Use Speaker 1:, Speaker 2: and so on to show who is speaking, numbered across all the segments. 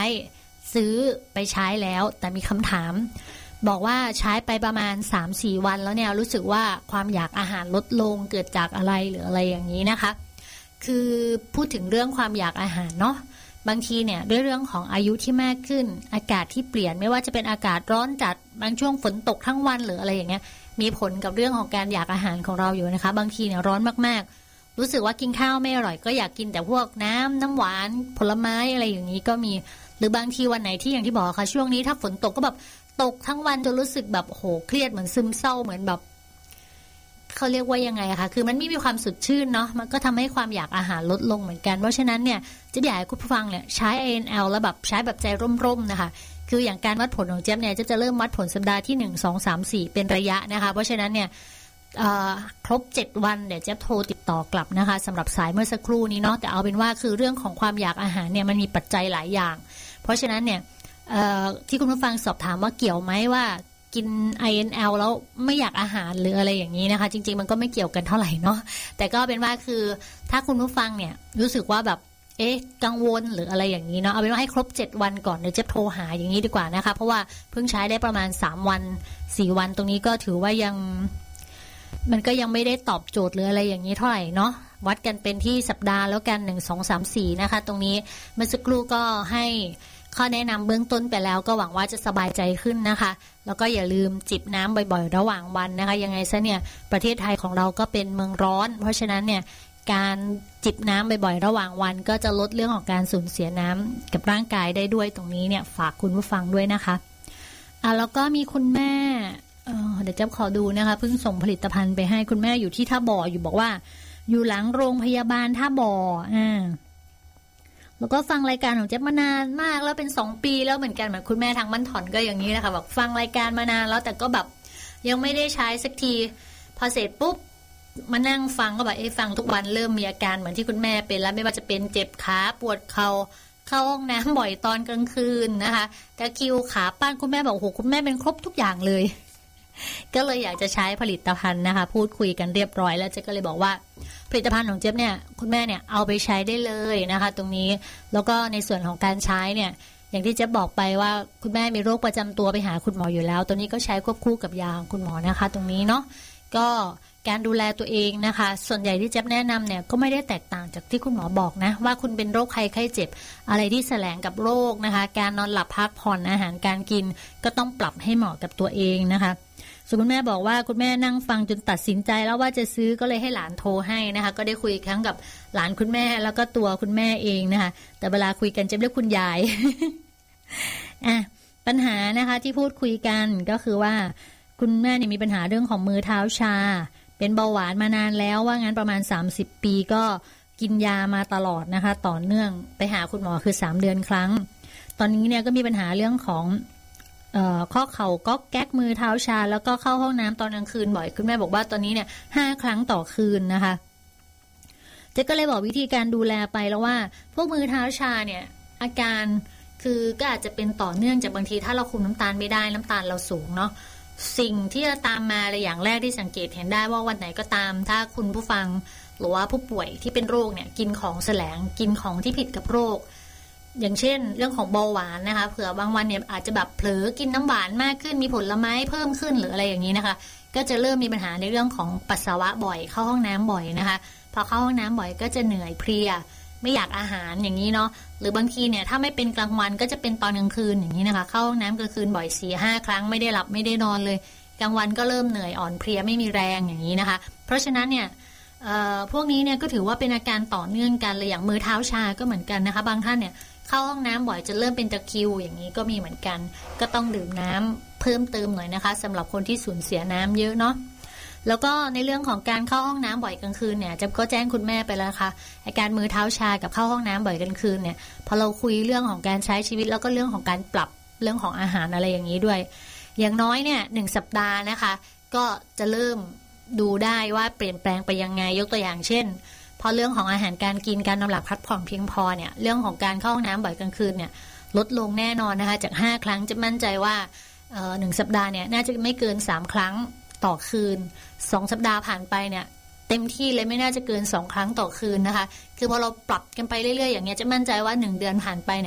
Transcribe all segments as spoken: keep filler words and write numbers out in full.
Speaker 1: ซื้อไปใช้แล้วแต่มีคำถามบอกว่าใช้ไปประมาณ สามถึงสี่ วันแล้วเนี่ยรู้สึกว่าความอยากอาหารลดลงเกิดจากอะไรหรืออะไรอย่างนี้นะคะคือพูดถึงเรื่องความอยากอาหารเนาะบางทีเนี่ยด้วยเรื่องของอายุที่มากขึ้นอากาศที่เปลี่ยนไม่ว่าจะเป็นอากาศร้อนจัดบางช่วงฝนตกทั้งวันหรืออะไรอย่างเงี้ยมีผลกับเรื่องของการอยากอาหารของเราอยู่นะคะบางทีเนี่ยร้อนมากๆรู้สึกว่ากินข้าวไม่อร่อยก็อยากกินแต่พวกน้ำน้ำหวานผลไม้อะไรอย่างนี้ก็มีหรือบางทีวันไหนที่อย่างที่บอกค่ะช่วงนี้ถ้าฝนตกก็แบบตกทั้งวันจนรู้สึกแบบโหเครียดเหมือนซึมเศร้าเหมือนแบบเขาเรียกว่ายังไงอะคะคือมันไม่มีความสดชื่นเนาะมันก็ทำให้ความอยากอาหารลดลงเหมือนกันเพราะฉะนั้นเนี่ยจะอยากให้คุณผู้ฟังเนี่ยใช้ เอ เอ็น แอล แล้วแบบใช้แบบใจร่มๆนะคะคืออย่างการวัดผลของเจี๊ยบเนี่ยจะจะเริ่มวัดผลสัปดาห์ที่หนึ่ง สอง สาม สี่เป็นระยะนะคะเพราะฉะนั้นเนี่ยครบเจ็ดวันเดี๋ยวเจี๊ยบโทรติดต่อกลับนะคะสำหรับสายเมื่อสักครู่นี้เนาะแต่เอาเป็นว่าคือเรื่องของความอยากอาหารเนี่ยมันมีปัจจัยหลายอย่างเพราะฉะนั้นเนี่ยที่คุณผู้ฟังสอบถามว่าเกี่ยวไหมว่ากิน ไอ เอ็น แอล แล้วไม่อยากอาหารหรืออะไรอย่างนี้นะคะจริงๆมันก็ไม่เกี่ยวกันเท่าไหร่เนาะแต่ก็เป็นว่าคือถ้าคุณผู้ฟังเนี่ยรู้สึกว่าแบบเอ๊ะกังวลหรืออะไรอย่างนี้เนาะเอาเป็นว่าให้ครบเจ็ดวันก่อนเดี๋ยวจะโทรหาอย่างนี้ดีกว่านะคะเพราะว่าเพิ่งใช้ได้ประมาณสามวันสี่วันตรงนี้ก็ถือว่ายังมันก็ยังไม่ได้ตอบโจทย์หรืออะไรอย่างนี้เท่าไหร่เนาะวัดกันเป็นที่สัปดาห์แล้วกันหนึ่ง สอง สาม สี่นะคะตรงนี้เมื่อสักครู่ก็ให้ข้อแนะนำเบื้องต้นไปแล้วก็หวังว่าจะสบายใจขึ้นนะคะแล้วก็อย่าลืมจิบน้ำบ่อยๆระหว่างวันนะคะยังไงซะเนี่ยประเทศไทยของเราก็เป็นเมืองร้อนเพราะฉะนั้นเนี่ยการจิบน้ำบ่อยๆระหว่างวันก็จะลดเรื่องของการสูญเสียน้ำกับร่างกายได้ด้วยตรงนี้เนี่ยฝากคุณผู้ฟังด้วยนะคะอ่ะแล้วก็มีคุณแม่เอ่อเดี๋ยวจะขอดูนะคะเพิ่งส่งผลิตภัณฑ์ไปให้คุณแม่อยู่ที่ท่าบ่ออยู่บอกว่าอยู่หลังโรงพยาบาลท่าบ่ออ่าแล้วก็ฟังรายการของเจ๊มานานมากแล้วเป็นสองปีแล้วเหมือนกันเหมือนคุณแม่ทางบ้านถอนก็อย่างนี้นะคะแบบฟังรายการมานานแล้วแต่ก็แบบยังไม่ได้ใช้สักทีพอเสร็จปุ๊บมานั่งฟังก็แบบเอ๊ะฟังทุกวันเริ่มมีอาการเหมือนที่คุณแม่เป็นแล้วไม่ว่าจะเป็นเจ็บขาปวดเข่าเข้าห้องน้ำบ่อยตอนกลางคืนนะคะตะคริวขาป้านคุณแม่บอกโอ้โหคุณแม่เป็นครบทุกอย่างเลยก็เลยอยากจะใช้ผลิตภัณฑ์นะคะพูดคุยกันเรียบร้อยแล้วเจ๊ก็เลยบอกว่าผลิตภัณฑ์ของเจ๊เนี่ยคุณแม่เนี่ยเอาไปใช้ได้เลยนะคะตรงนี้แล้วก็ในส่วนของการใช้เนี่ยอย่างที่เจ๊บอกไปว่าคุณแม่มีโรคประจำตัวไปหาคุณหมออยู่แล้วตัวนี้ก็ใช้ควบคู่กับยาของคุณหมอนะคะตรงนี้เนาะก็การดูแลตัวเองนะคะส่วนใหญ่ที่เจ๊แนะนำเนี่ยก็ไม่ได้แตกต่างจากที่คุณหมอบอกนะว่าคุณเป็นโรคภัยไข้เจ็บอะไรที่แสลงกับโรคนะคะการนอนหลับพักผ่อนอาหารการกินก็ต้องปรับให้เหมาะกับตัวเองนะคะส่วนคุณแม่บอกว่าคุณแม่นั่งฟังจนตัดสินใจแล้วว่าจะซื้อก็เลยให้หลานโทรให้นะคะก็ได้คุยครั้งกับหลานคุณแม่แล้วก็ตัวคุณแม่เองนะคะแต่เวลาคุยกันจะเรียกคุณยาย อ่ะปัญหานะคะที่พูดคุยกันก็คือว่าคุณแม่เนี่ยมีปัญหาเรื่องของมือเท้าชาเป็นเบาหวานมานานแล้วว่างั้นประมาณสามสิบปีก็กินยามาตลอดนะคะต่อเนื่องไปหาคุณหมอคือสามเดือนครั้งตอนนี้เนี่ยก็มีปัญหาเรื่องของเอ่อข้อเข่าก๊อกแก๊กมือเท้าชาแล้วก็เข้าห้องน้ำตอนกลางคืนบ่อยคุณแม่บอกว่าตอนนี้เนี่ยห้าครั้งต่อคืนนะคะเจ๊ก็เลยบอกวิธีการดูแลไปแล้วว่าพวกมือเท้าชาเนี่ยอาการคือก็อาจจะเป็นต่อเนื่องจากบางทีถ้าเราคุมน้ำตาลไม่ได้น้ำตาลเราสูงเนาะสิ่งที่จะตามมาเลยอย่างแรกที่สังเกตเห็นได้ว่าวันไหนก็ตามถ้าคุณผู้ฟังหรือว่าผู้ป่วยที่เป็นโรคเนี่ยกินของแสลงกินของที่ผิดกับโรคอย่างเช่นเรื่องของเบาหวานนะคะเผื่อบางวันเนี่ยอาจจะแบบเผลอกินน้ำหวานมากขึ้นมีผลไม้เพิ่มขึ้นหรืออะไรอย่างนี้นะคะก็จะเริ่มมีปัญหาในเรื่องของปัสสาวะบ่อยเข้าห้องน้ำบ่อยนะคะพอเข้าห้องน้ำบ่อยก็จะเหนื่อยเพลียไม่อยากอาหารอย่างนี้เนาะหรือบางทีเนี่ยถ้าไม่เป็นกลางวันก็จะเป็นตอนกลางคืนอย่างนี้นะคะเข้าห้องน้ำกลางคืนบ่อย สี่ห้า ครั้งไม่ได้หลับไม่ได้นอนเลยกลางวันก็เริ่มเหนื่อยอ่อนเพลียไม่มีแรงอย่างนี้นะคะเพราะฉะนั้นเนี่ยพวกนี้เนี่ยก็ถือว่าเป็นอาการต่อเนื่องกันเลยอย่างมือเท้าชาก็เหมือนกันนะคะบางท่านเนี่ยเข้าห้องน้ำบ่อยจะเริ่มเป็นตะคริวอย่างนี้ก็มีเหมือนกันก็ต้องดื่มน้ำเพิ่มเติมหน่อยนะคะสำหรับคนที่สูญเสียน้ำเยอะเนาะแล้วก็ในเรื่องของการเข้าห้องน้ำบ่อยกลางคืนเนี่ยจะก็แจ้งคุณแม่ไปแล้วค่ะอาการมือเท้าชากับเข้าห้องน้ำบ่อยกลางคืนเนี่ยพอเราคุยเรื่องของการใช้ชีวิตแล้วก็เรื่องของการปรับเรื่องของอาหารอะไรอย่างนี้ด้วยอย่างน้อยเนี่ยหนึ่งสัปดาห์นะคะก็จะเริ่มดูได้ว่าเปลี่ยนแปลงไปยังไงยกตัวอย่างเช่นพอเรื่องของอาหารการกินการนอนหลับพักผ่อนเพียงพอเนี่ยเรื่องของการเข้าห้องน้ำบ่อยกลางคืนเนี่ยลดลงแน่นอนนะคะจากห้าครั้งจะมั่นใจว่าเอ่อหนึ่งสัปดาห์เนี่ยน่าจะไม่เกินสามครั้งต่อคืนสองสัปดาห์ผ่านไปเนี่ยเต็มที่เลยไม่น่าจะเกินสองครั้งต่อคืนนะคะคือพอเราปรับกันไปเรื่อยๆอย่างเงี้ยจะมั่นใจว่าหนึ่งเดือนผ่านไปเนี่ย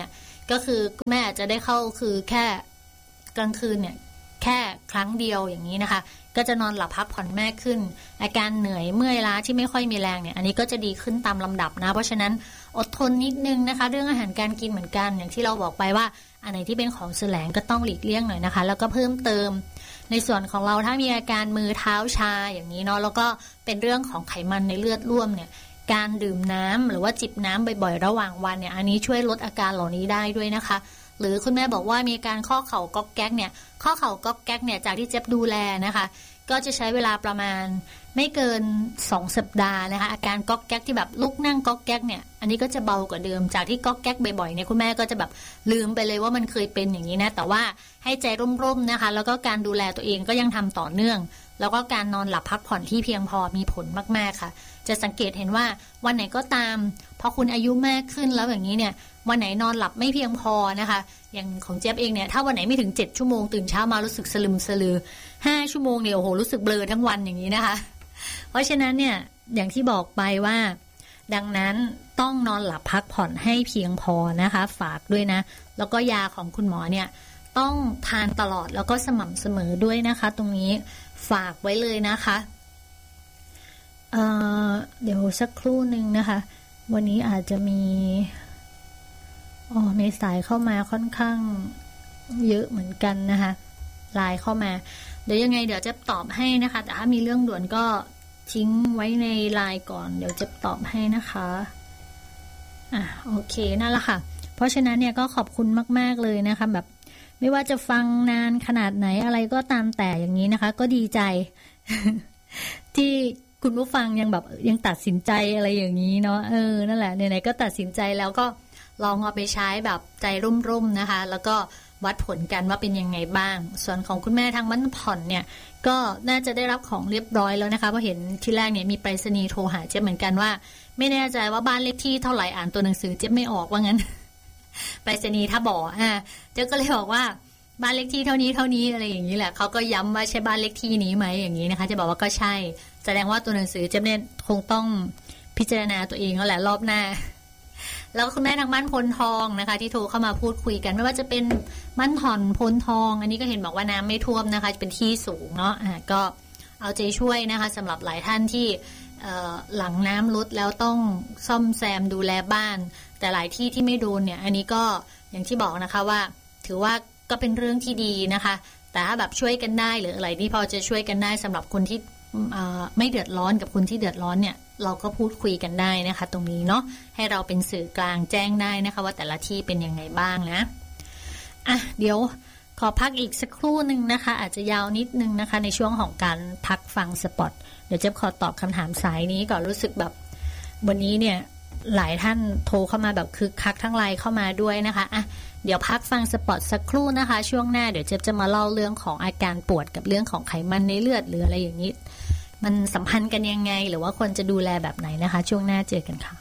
Speaker 1: ก็คือคุณแม่อาจจะได้เข้าคือแค่กลางคืนเนี่ยแค่ครั้งเดียวอย่างนี้นะคะก็จะนอนหลับพักผ่อนแม่ขึ้นอาการเหนื่อยเมื่อยล้าที่ไม่ค่อยมีแรงเนี่ยอันนี้ก็จะดีขึ้นตามลำดับนะเพราะฉะนั้นอดทนนิดนึงนะคะเรื่องอาหารการกินเหมือนกันอย่างที่เราบอกไปว่าอันไหนที่เป็นของแสลงก็ต้องหลีกเลี่ยงหน่อยนะคะแล้วก็เพิ่มเติมในส่วนของเราถ้ามีอาการมือเท้าชาอย่างนี้เนาะแล้วก็เป็นเรื่องของไขมันในเลือดร่วมเนี่ยการดื่มน้ำหรือว่าจิบน้ำบ่อยๆระหว่างวันเนี่ยอันนี้ช่วยลดอาการเหล่านี้ได้ด้วยนะคะหรือคุณแม่บอกว่ามีการข้อเข่าก๊อกแก๊กเนี่ยข้อเข่าก๊อกแก๊กเนี่ยจากที่เจ็บดูแลนะคะก็จะใช้เวลาประมาณไม่เกินสองสัปดาห์นะคะอาการก๊อกแก๊กที่แบบลุกนั่งก๊อกแก๊กเนี่ยอันนี้ก็จะเบากว่าเดิมจากที่ก๊อกแก๊กบ่อยๆเนี่ยคุณแม่ก็จะแบบลืมไปเลยว่ามันเคยเป็นอย่างนี้นะแต่ว่าให้ใจร่มๆนะคะแล้วก็การดูแลตัวเองก็ยังทำต่อเนื่องแล้วก็การนอนหลับพักผ่อนที่เพียงพอมีผลมากๆค่ะจะสังเกตเห็นว่าวันไหนก็ตามพอคุณอายุมากขึ้นแล้วอย่างนี้เนี่ยวันไหนนอนหลับไม่เพียงพอนะคะอย่างของเจี๊ยบเองเนี่ยถ้าวันไหนไม่ถึงเจ็ดชั่วโมงตื่นเช้ามารู้สึกสลึมสลือห้าชั่วโมงเนี่ยโอ้โหรู้สึกเบลอทั้งวันอย่างนี้นะคะเพราะฉะนั้นเนี่ยอย่างที่บอกไปว่าดังนั้นต้องนอนหลับพักผ่อนให้เพียงพอนะคะฝากด้วยนะแล้วก็ยาของคุณหมอเนี่ยต้องทานตลอดแล้วก็สม่ำเสมอด้วยนะคะตรงนี้ฝากไว้เลยนะคะเอ่อเดี๋ยวสักครู่หนึ่งนะคะวันนี้อาจจะมีอ๋อมีสายเข้ามาค่อนข้างเยอะเหมือนกันนะคะไลน์เข้ามาเดี๋ยวยังไงเดี๋ยวจะตอบให้นะคะแต่ถ้ามีเรื่องด่วนก็ทิ้งไว้ในไลน์ก่อนเดี๋ยวจะตอบให้นะคะอ่ะโอเคนั่นแหละค่ะเพราะฉะนั้นเนี่ยก็ขอบคุณมากๆเลยนะคะแบบไม่ว่าจะฟังนานขนาดไหนอะไรก็ตามแต่อย่างนี้นะคะก็ดีใจ ที่คุณผู้ฟังยังแบบยังตัดสินใจอะไรอย่างนี้เนาะเออนั่นแหละไหนๆก็ตัดสินใจแล้วก็ลองเอาไปใช้แบบใจร่มๆนะคะแล้วก็วัดผลกันว่าเป็นยังไงบ้างส่วนของคุณแม่ทางบ้านผ่อนเนี่ยก็น่าจะได้รับของเรียบร้อยแล้วนะคะเพราะเห็นที่แรกเนี่ยมีไปรษณีย์โทรหาเจ๊เหมือนกันว่าไม่แน่ใจว่าบ้านเลขที่เท่าไหร่อ่านตัวหนังสือเจ๊ไม่ออกว่างั้น ไปรษณีย์ถ้าบอกอ่ะเจ๊ก็เลยบอกว่าบ้านเลขที่เท่านี้เท่านี้อะไรอย่างนี้แหละเขาก็ย้ำว่าใช่บ้านเลขที่นี้ไหมอย่างนี้นะคะจะบอกว่าก็ใช่แสดงว่าตัวหนังสือเจ๊เนี่ยคงต้องพิจารณาตัวเองแล้วแหละรอบหน้าแล้วคุณแม่ทางบ้านพลทองนะคะที่โทรเข้ามาพูดคุยกันไม่ว่าจะเป็นบ้านผ่อนพลทองอันนี้ก็เห็นบอกว่าน้ำไม่ท่วมนะคะเป็นที่สูงเนาะอ่ะก็เอาใจช่วยนะคะสำหรับหลายท่านที่หลังน้ำลดแล้วต้องซ่อมแซมดูแลบ้านแต่หลายที่ที่ไม่โดนเนี่ยอันนี้ก็อย่างที่บอกนะคะว่าถือว่าก็เป็นเรื่องที่ดีนะคะแต่ถ้าแบบช่วยกันได้หรืออะไรที่พอจะช่วยกันได้สำหรับคนที่ไม่เดือดร้อนกับคนที่เดือดร้อนเนี่ยเราก็พูดคุยกันได้นะคะตรงนี้เนาะให้เราเป็นสื่อกลางแจ้งได้นะคะว่าแต่ละที่เป็นยังไงบ้างนะอ่ะเดี๋ยวขอพักอีกสักครู่หนึ่งนะคะอาจจะยาวนิดนึงนะคะในช่วงของการพักฟังสปอตเดี๋ยวเจ๊ขอตอบคำถามสายนี้ก่อนรู้สึกแบบวันนี้เนี่ยหลายท่านโทรเข้ามาแบบคึกคักทั้งไลน์เข้ามาด้วยนะคะอ่ะเดี๋ยวพักฟังสปอตสักครู่นะคะช่วงหน้าเดี๋ยวเจ๊จะมาเล่าเรื่องของอาการปวดกับเรื่องของไขมันในเลือดหรืออะไรอย่างนี้มันสัมพันธ์กันยังไงหรือว่าควรจะดูแลแบบไหนนะคะช่วงหน้าเจอกันค่ะ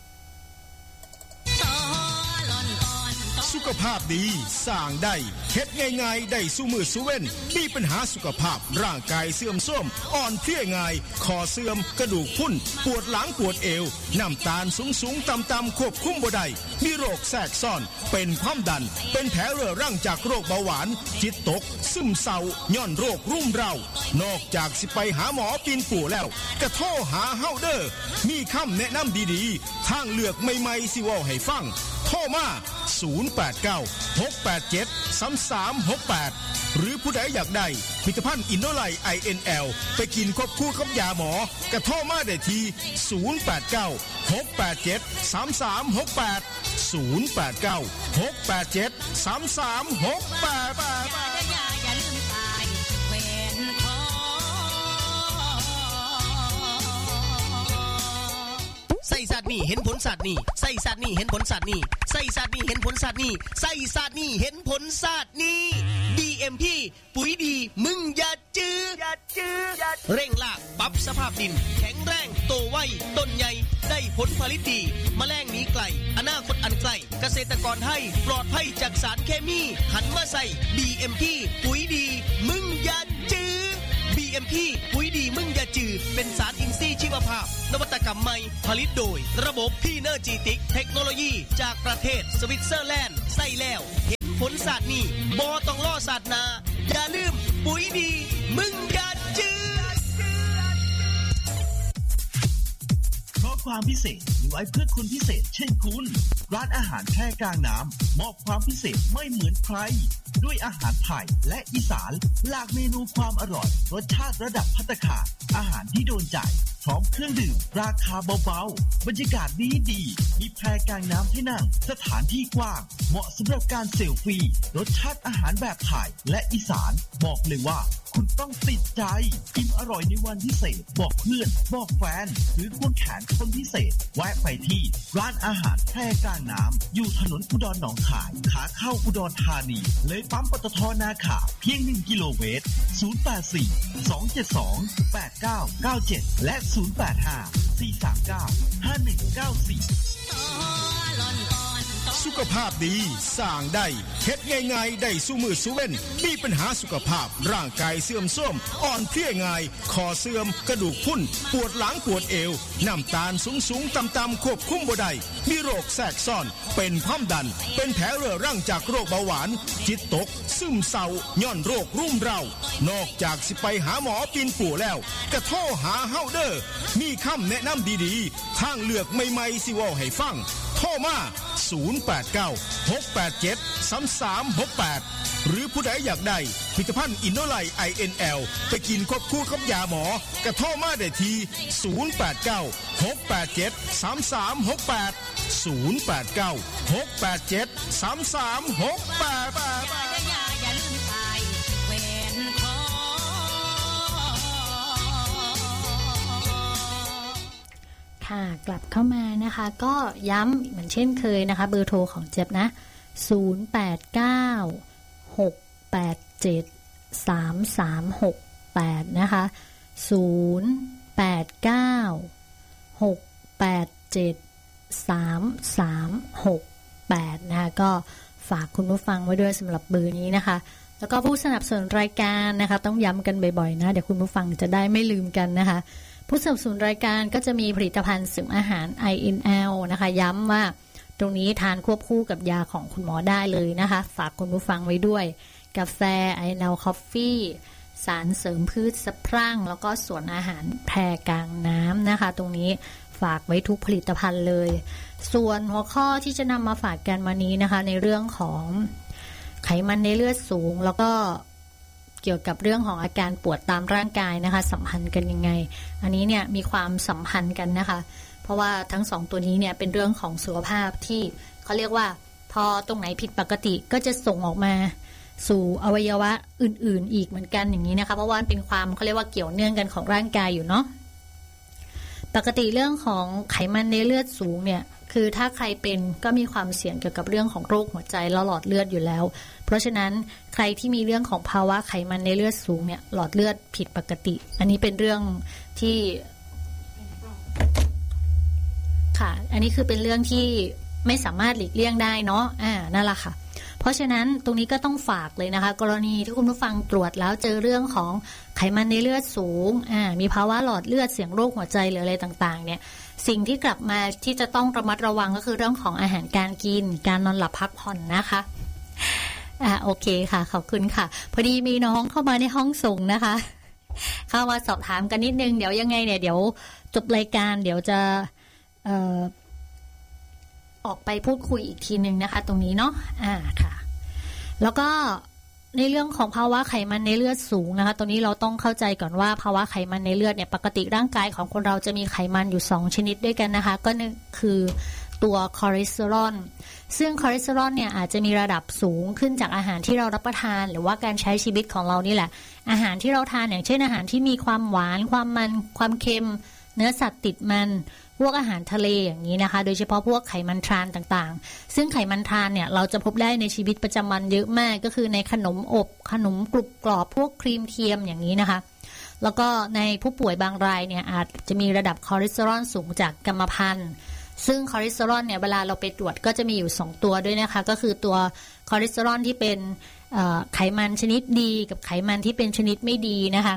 Speaker 2: สุขภาพดีสร้างได้เฮ็ดง่ายๆได้สู้มือสู้เว้นมีปัญหาสุขภาพร่างกายเสื่อมโทรมอ่อนเพลียง่ายคอเสื่อมกระดูกพรุนปวดหลังปวดเอวน้ำตาลสูงๆต่ำๆควบคุมบ่ได้มีโรคแทรกซ้อนเป็นความดันเป็นแผลเรื้อรังจากโรคเบาหวานจิตตกซึมเศร้าย้อนโรครุ่มเร้านอกจากสิไปหาหมอปีนปู่แล้วกระโทรหาเฮาเด้อมีคำแนะนำดีๆทางเลือกใหม่ๆสิเว้าให้ฟังโทรมาศูนย์ แปด เก้า หก แปด เจ็ด สาม สาม หก แปดหรือผู้ใดอยากได้ผลิตภัณฑ์อินโนไลท์ ไอ เอ็น แอล ไปกินควบคู่กับยาหมอกระโทรมาได้ที่ศูนย์ แปด เก้า หก แปด เจ็ด สาม สาม หก แปด ศูนย์ แปด เก้า หก แปด เจ็ด สาม สาม หก แปด
Speaker 3: ใส่สัตว์นี่เห็นผลสัตว์นี่ใส่สัตว์นี่เห็นผลสัตว์นี่ใส่สัตว์นี่เห็นผลสัตว์นี่ใส่สัตว์นี่เห็นผลสัตว์นี่ ดี เอ็ม พี ปุ๋ยดีมึงอย่าจื้ออย่าจื้อเร่งรากปรับสภาพดินแข็งแรงโตไวต้นใหญ่ได้ผลผลิตดีแมลงหนีไกลอนาคตอันไกลเกษตรกรให้ปลอดภัยจากสารเคมีหันมาใส่ ดี เอ็ม พี ปุ๋ยดีมึงอย่าจื้อ ดี เอ็ม พี ปุ๋ยดีมึงอย่าจือเป็นสารอินทรีย์ชีวภาพนวัตกรรมใหม่ผลิตโดยระบบพีเนอร์จีติกเทคโนโลยีจากประเทศสวิตเซอร์แลนด์ใส่แล้วเห็นผลศาสตร์นี่บ่ต้องล่อศาสตร์นาอย่าลืมปุ๋ยดีมึงอย่าจือ
Speaker 4: เพราะความพิเศษมีไว้เพื่อคนพิเศษเช่นคุณร้านอาหารแพร่กลางน้ำมอบความพิเศษไม่เหมือนใครด้วยอาหารไทยและอีสานหลากเมนูความอร่อยรสชาติระดับภัตตาคารอาหารที่โดนใจพร้อมเครื่องดื่มราคาเบาๆบรรยากาศดีดีมีแพร่กลางน้ำให้นั่งสถานที่กว้างเหมาะสำหรับการเซลฟี่รสชาติอาหารแบบไทยและอีสานบอกเลยว่าคุณต้องติดใจกินอร่อยในวันพิเศษบอกเพื่อนบอกแฟนหรือควงแขนคนพิเศษแวะไปที่ร้านอาหารแพร่กลางน้ำอยู่ถนนอุดรหนองคายขาเข้าอุดรธานีเลยปั๊มปตท.นาขาเพียงหนึ่งกิโลเมตรศูนย์ แปด สี่ สอง เจ็ด สอง แปด เก้า เก้า เจ็ดและศูนย์ แปด ห้า สี่ สาม เก้า ห้า หนึ่ง เก้า สี่
Speaker 2: สุขภาพดีสร้างได้เฮ็ดง่ายๆได้สู้มือสู้เว้นมีปัญหาสุขภาพร่างกายเสื่อมโทรมอ่อนเพลียง่ายคอเสื่อมกระดูกพรุนปวดหลังปวดเอวน้ำตาลสูงๆต่ำๆควบคุมบ่ได้มีโรคแทรกซ้อนเป็นความดันเป็นแผลเรื้อรังจากโรคเบาหวานจิตตกซึมเศร้าย้อนโรครุ่มเร้านอกจากสิไปหาหมอปีนปู่แล้วก็โทรหาเฮาเด้อมีคำแนะนำดีๆทางเลือกใหม่ๆสิเว้าให้ฟังโทรมาศูนย์ แปด เก้า หก แปด เจ็ด สาม สาม หก แปดหรือผู้ใดอยากได้ผลิตภัณฑ์อินโนไลท์ ไอ เอ็น แอล ไปกินควบคู่กับยาหมอกระโทรมาได้ที่ศูนย์ แปด เก้า หก แปด เจ็ด สาม สาม หก แปด ศูนย์ แปด เก้า หก แปด เจ็ด สาม สาม หก แปด
Speaker 1: ค่ะกลับเข้ามานะคะก็ย้ำเหมือนเช่นเคยนะคะเบอร์โทรของเจ็บนะศูนย์ แปด เก้า หก แปด เจ็ด สาม สาม หก แปดนะคะศูนย์ แปด เก้า หก แปด เจ็ด สาม สาม หก แปดนะคะก็ฝากคุณผู้ฟังไว้ด้วยสำหรับเบอร์นี้นะคะแล้วก็ผู้สนับสนุนรายการนะคะต้องย้ำกันบ่อยๆนะเดี๋ยวคุณผู้ฟังจะได้ไม่ลืมกันนะคะผู้สนับสนุนรายการก็จะมีผลิตภัณฑ์เสริมอาหาร ไอ เอ็น แอล นะคะย้ำว่าตรงนี้ทานควบคู่กับยาของคุณหมอได้เลยนะคะฝากคุณผู้ฟังไว้ด้วยกาแฟ ไอ เอ็น แอล Coffee สารเสริมพืชสะพรั่งแล้วก็ส่วนอาหารแพรกลางน้ำนะคะตรงนี้ฝากไว้ทุกผลิตภัณฑ์เลยส่วนหัวข้อที่จะนำมาฝากกันวันนี้นะคะในเรื่องของไขมันในเลือดสูงแล้วก็เกี่ยวกับเรื่องของอาการปวดตามร่างกายนะคะสัมพันธ์กันยังไงอันนี้เนี่ยมีความสัมพันธ์กันนะคะเพราะว่าทั้งสองตัวนี้เนี่ยเป็นเรื่องของสุขภาพที่เขาเรียกว่าพอตรงไหนผิดปกติก็จะส่งออกมาสู่อวัยวะอื่นๆอีกเหมือนกันอย่างนี้นะคะเพราะว่าเป็นความเขาเรียกว่าเกี่ยวเนื่องกันของร่างกายอยู่เนาะปกติเรื่องของไขมันในเลือดสูงเนี่ยคือถ้าใครเป็นก็มีความเสี่ยงเกี่ยวกับเรื่องของโรคหัวใจและหลอดเลือดอยู่แล้วเพราะฉะนั้นใครที่มีเรื่องของภาวะไขมันในเลือดสูงเนี่ยหลอดเลือดผิดปกติอันนี้เป็นเรื่องที่ค่ะอันนี้คือเป็นเรื่องที่ไม่สามารถหลีกเลี่ยงได้เนาะอ่านั่นแหละค่ะเพราะฉะนั้นตรงนี้ก็ต้องฝากเลยนะคะกรณีที่คุณผู้ฟังตรวจแล้วเจอเรื่องของไขมันในเลือดสูงอ่ามีภาวะหลอดเลือดเสี่ยงโรคหัวใจหรืออะไรต่างๆเนี่ยสิ่งที่กลับมาที่จะต้องระมัดระวังก็คือเรื่องของอาหารการกินการนอนหลับพักผ่อนนะคะอ่าโอเคค่ะขอบคุณค่ะพอดีมีน้องเข้ามาในห้องส่งนะคะเข้ามาสอบถามกันนิดนึงเดี๋ยวยังไงเนี่ยเดี๋ยวจบรายการเดี๋ยวจะเอ่อออกไปพูดคุยอีกทีนึงนะคะตรงนี้เนาะอ่าค่ะแล้วก็ในเรื่องของภาวะไขมันในเลือดสูงนะคะตรงนี้เราต้องเข้าใจก่อนว่าภาวะไขมันในเลือดเนี่ยปกติร่างกายของคนเราจะมีไขมันอยู่สองชนิดด้วยกันนะคะก็คือตัวคอเลสเตอรอลซึ่งคอเลสเตอรอลเนี่ยอาจจะมีระดับสูงขึ้นจากอาหารที่เรารับประทานหรือว่าการใช้ชีวิตของเรานี่แหละอาหารที่เราทานอย่างเช่นอาหารที่มีความหวานความมันความเค็มเนื้อสัตว์ติดมันพวกอาหารทะเลอย่างนี้นะคะโดยเฉพาะพวกไขมันทรานต่างๆซึ่งไขมันทรานเนี่ยเราจะพบได้ในชีวิตประจำวันเยอะมากก็คือในขนมอบขนมกรุบกรอบพวกครีมเทียมอย่างนี้นะคะแล้วก็ในผู้ป่วยบางรายเนี่ยอาจจะมีระดับคอเลสเตอรอลสูงจากกรรมพันธุ์ซึ่งคอเลสเตอรอลเนี่ยเวลาเราไปตรวจก็จะมีอยู่สองตัวด้วยนะคะก็คือตัวคอเลสเตอรอลที่เป็นไขมันชนิดดีกับไขมันที่เป็นชนิดไม่ดีนะคะ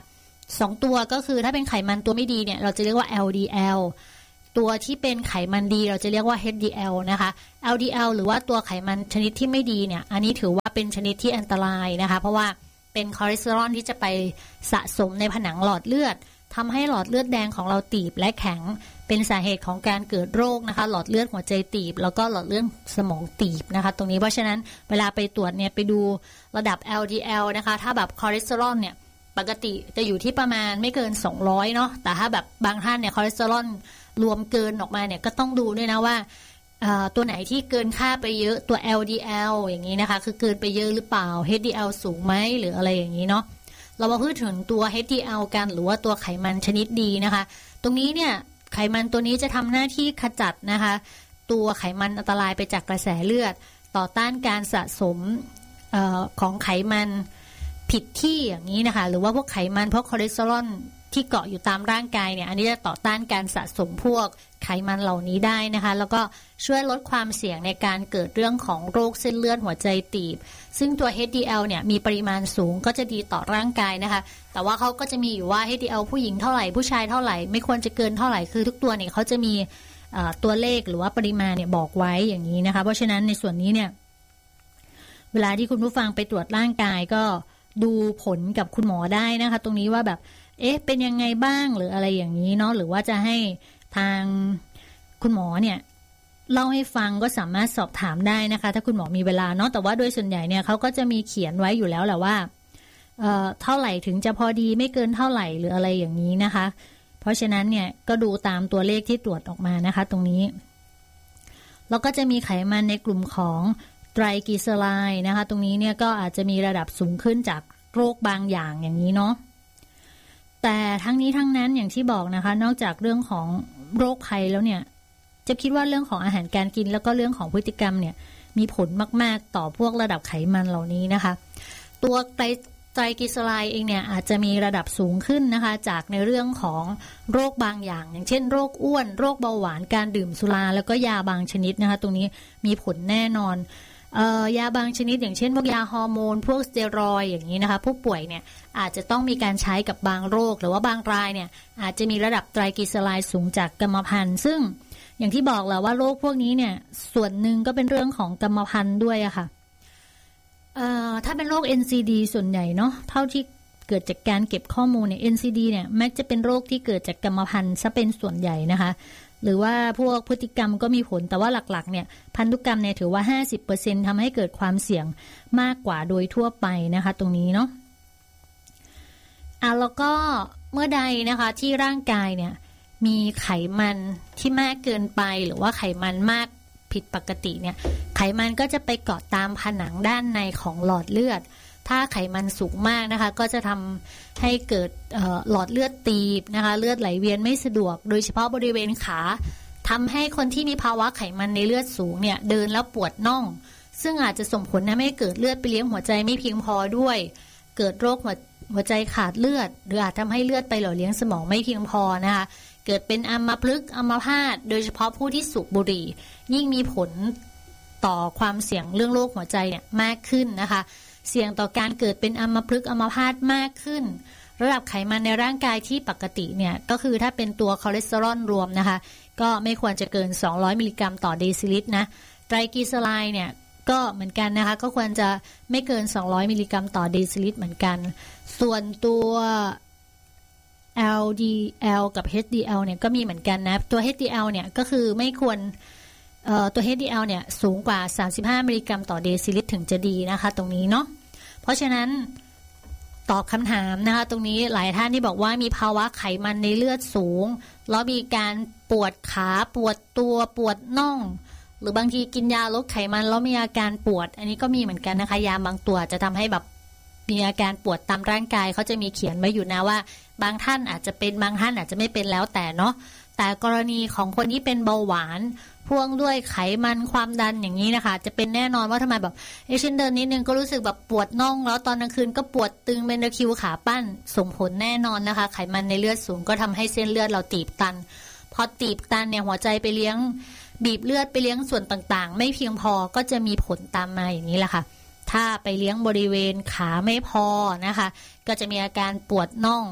Speaker 1: สองตัวก็คือถ้าเป็นไขมันตัวไม่ดีเนี่ยเราจะเรียกว่า แอล ดี แอล ตัวที่เป็นไขมันดีเราจะเรียกว่า เอช ดี แอล นะคะ แอล ดี แอล หรือว่าตัวไขมันชนิดที่ไม่ดีเนี่ยอันนี้ถือว่าเป็นชนิดที่อันตรายนะคะเพราะว่าเป็นคอเลสเตอรอลที่จะไปสะสมในผนังหลอดเลือดทำให้หลอดเลือดแดงของเราตีบและแข็งเป็นสาเหตุของการเกิดโรคนะคะหลอดเลือดหัวใจตีบแล้วก็หลอดเลือดสมองตีบนะคะตรงนี้เพราะฉะนั้นเวลาไปตรวจเนี่ยไปดูระดับ แอล ดี แอล นะคะถ้าแบบคอเลสเตอรอลเนี่ยปกติจะอยู่ที่ประมาณไม่เกินสองร้อยเนาะแต่ถ้าแบบบางท่านเนี่ยคอเลสเตอรอลรวมเกินออกมาเนี่ยก็ต้องดูด้วยนะว่าตัวไหนที่เกินค่าไปเยอะตัว แอล ดี แอล อย่างนี้นะคะคือเกินไปเยอะหรือเปล่า เอช ดี แอล สูงไหมหรืออะไรอย่างนี้เนาะเรามาพูดถึงตัว เอช ดี แอล กันหรือว่าตัวไขมันชนิดดีนะคะตรงนี้เนี่ยไขมันตัวนี้จะทำหน้าที่ขจัดนะคะตัวไขมันอันตรายไปจากกระแสเลือดต่อต้านการสะสมเอ่อของไขมันผิดที่อย่างนี้นะคะหรือว่าพวกไขมันพวกคอเลสเตอรอลที่เกาะอยู่ตามร่างกายเนี่ยอันนี้จะต่อต้านการสะสมพวกไขมันเหล่านี้ได้นะคะแล้วก็ช่วยลดความเสี่ยงในการเกิดเรื่องของโรคเส้นเลือดหัวใจตีบซึ่งตัว เอช ดี แอล เนี่ยมีปริมาณสูงก็จะดีต่อร่างกายนะคะแต่ว่าเขาก็จะมีอยู่ว่า เอช ดี แอล ผู้หญิงเท่าไหร่ผู้ชายเท่าไหร่ไม่ควรจะเกินเท่าไหร่คือทุกตัวเนี่ยเขาจะมีตัวเลขหรือว่าปริมาณเนี่ยบอกไว้อย่างนี้นะคะเพราะฉะนั้นในส่วนนี้เนี่ยเวลาที่คุณผู้ฟังไปตรวจร่างกายก็ดูผลกับคุณหมอได้นะคะตรงนี้ว่าแบบเอ๊ะเป็นยังไงบ้างหรืออะไรอย่างนี้เนาะหรือว่าจะให้ทางคุณหมอเนี่ยเล่าให้ฟังก็สามารถสอบถามได้นะคะถ้าคุณหมอมีเวลาเนาะแต่ว่าโดยส่วนใหญ่เนี่ยเขาก็จะมีเขียนไว้อยู่แล้วแหละว่าเอ่อเท่าไหร่ถึงจะพอดีไม่เกินเท่าไหร่หรืออะไรอย่างนี้นะคะเพราะฉะนั้นเนี่ยก็ดูตามตัวเลขที่ตรวจออกมานะคะตรงนี้แล้วก็จะมีไขมันในกลุ่มของไตรกลีเซอไรด์นะคะตรงนี้เนี่ยก็อาจจะมีระดับสูงขึ้นจากโรคบางอย่างอย่างนี้เนาะแต่ทั้งนี้ทั้งนั้นอย่างที่บอกนะคะนอกจากเรื่องของโรคภัยแล้วเนี่ยจะคิดว่าเรื่องของอาหารการกินแล้วก็เรื่องของพฤติกรรมเนี่ยมีผลมากๆต่อพวกระดับไขมันเหล่านี้นะคะตัวไตรไตรกลีเซอไรด์เองเนี่ยอาจจะมีระดับสูงขึ้นนะคะจากในเรื่องของโรคบางอย่างอย่างเช่นโรคอ้วนโรคเบาหวานการดื่มสุราแล้วก็ยาบางชนิดนะคะตรงนี้มีผลแน่นอนเอ่อยาบางชนิดอย่างเช่นพวกยาฮอร์โมนพวกสเตียรอยด์อย่างนี้นะคะผู้ป่วยเนี่ยอาจจะต้องมีการใช้กับบางโรคหรือว่าบางรายเนี่ยอาจจะมีระดับไตรกลีเซอไรด์สูงจากกรรมพันธุ์ซึ่งอย่างที่บอกแล้วว่าโรคพวกนี้เนี่ยส่วนหนึ่งก็เป็นเรื่องของกรรมพันธุ์ด้วยอะค่ะเอ่อถ้าเป็นโรค เอ็น ซี ดี ส่วนใหญ่เนาะเท่าที่เกิดจากการเก็บข้อมูลเนี่ย เอ็น ซี ดี เนี่ยมักจะเป็นโรคที่เกิดจากกรรมพันธุ์ซะเป็นส่วนใหญ่นะคะหรือว่าพวกพฤติกรรมก็มีผลแต่ว่าหลักๆเนี่ยพันธุกรรมเนี่ยถือว่า ห้าสิบเปอร์เซ็นต์ ทำให้เกิดความเสี่ยงมากกว่าโดยทั่วไปนะคะตรงนี้เนาะอ่ะแล้วก็เมื่อใดนะคะที่ร่างกายเนี่ยมีไขมันที่มากเกินไปหรือว่าไขมันมากผิดปกติเนี่ยไขมันก็จะไปเกาะตามผนังด้านในของหลอดเลือดถ้าไขมันสูงมากนะคะก็จะทำให้เกิดหลอดเลือดตีบนะคะเลือดไหลเวียนไม่สะดวกโดยเฉพาะบริเวณขาทำให้คนที่มีภาวะไขมันในเลือดสูงเนี่ยเดินแล้วปวดน่องซึ่งอาจจะส่งผลทำให้เกิดเลือดไปเลี้ยงหัวใจไม่เพียงพอด้วยเกิดโรคหัวหัวใจขาดเลือดหรืออาจทำให้เลือดไปหล่อเลี้ยงสมองไม่เพียงพอนะคะเกิดเป็นอัมพฤกษ์อัมพาตโดยเฉพาะผู้ที่สูบบุหรี่ยิ่งมีผลต่อความเสี่ยงเรื่องโรคหัวใจเนี่ยมากขึ้นนะคะเสี่ยงต่อการเกิดเป็นอัมพฤกษ์อัมพาตมากขึ้นระดับไขมันในร่างกายที่ปกติเนี่ยก็คือถ้าเป็นตัวคอเลสเตอรอลรวมนะคะก็ไม่ควรจะเกินสองร้อยมิลลิกรัมต่อเดซิลิตรนะไตรกลีเซอไรด์เนี่ยก็เหมือนกันนะคะก็ควรจะไม่เกินสองร้อยมิลลิกรัมต่อเดซิลิตรเหมือนกันส่วนตัว แอล ดี แอล กับ เอช ดี แอล เนี่ยก็มีเหมือนกันนะตัว เอช ดี แอล เนี่ยก็คือไม่ควรเอ่อตัว เอช ดี แอล เนี่ยสูงกว่าสามสิบห้ามิลลิกรัมต่อเดซิลิตรถึงจะดีนะคะตรงนี้เนาะเพราะฉะนั้นตอบคำถามนะคะตรงนี้หลายท่านที่บอกว่ามีภาวะไขมันในเลือดสูงแล้วมีการปวดขาปวดตัวปวดน่องหรือบางทีกินยาลดไขมันแล้วมีอาการปวดอันนี้ก็มีเหมือนกันนะคะยาบางตัวจะทำให้แบบมีอาการปวดตามร่างกายเขาจะมีเขียนไว้อยู่นะว่าบางท่านอาจจะเป็นบางท่านอาจจะไม่เป็นแล้วแต่เนาะแต่กรณีของคนที่เป็นเบาหวานพ่วงด้วยไขมันความดันอย่างนี้นะคะจะเป็นแน่นอนว่าทำไมแบบเอเช่นเดินนิดนึงก็รู้สึกแบบปวดน่องแล้วตอนกลางคืนก็ปวดตึงเป็นตะคริวขาปั้นส่งผลแน่นอนนะคะไขมันในเลือดสูงก็ทำให้เส้นเลือดเราตีบตันพอตีบตันเนี่ยหัวใจไปเลี้ยงบีบเลือดไปเลี้ยงส่วนต่างๆไม่เพียงพอก็จะมีผลตามมาอย่างนี้แหละค่ะถ้าไปเลี้ยงบริเวณขาไม่พอนะคะก็จะมีอาการปวดน่อง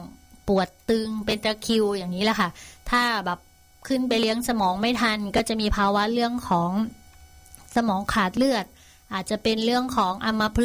Speaker 1: ปวดตึงเป็นตะคริวอย่างนี้แหละค่ะถ้าแบบขึ้นไปเลี้ยงสมองไม่ทันก็จะมีภาวะเรื่องของสมองขาดเลือดอาจจะเป็นเรื่องของอัมพฤ